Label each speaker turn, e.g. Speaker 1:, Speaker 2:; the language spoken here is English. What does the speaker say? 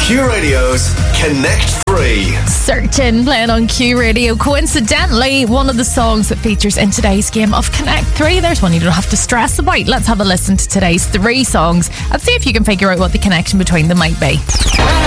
Speaker 1: Q Radio's Connect 3.
Speaker 2: Certain, playing on Q Radio. Coincidentally, one of the songs that features in today's game of Connect 3. There's one you don't have to stress about. Let's have a listen to today's 3 songs and see if you can figure out what the connection between them might be.